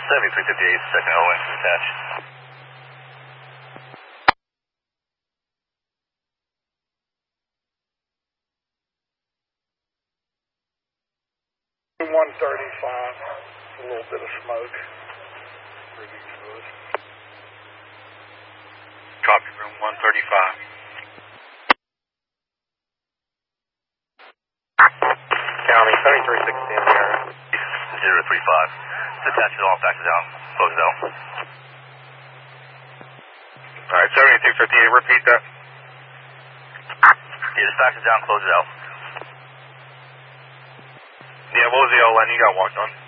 7358, second ON, attach. $135, a little bit of smoke. Pretty good. Copy, room 135. County 7360 in the area. 035. Detach it off, back it down, close it out. Alright, 7258, repeat that. Yeah, dispatch it down, close it out. Yeah, what was the ON you got walked on?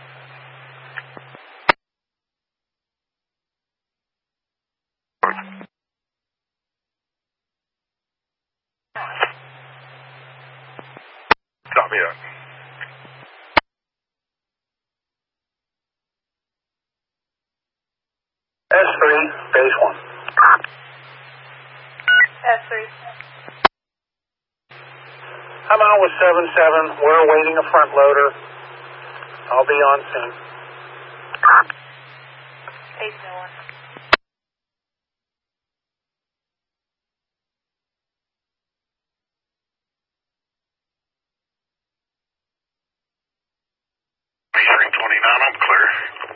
Copy that. S3, base 1. S3. I'm out with 77. We're awaiting a front loader. I'll be on soon. 801. Measuring 29, I'm clear.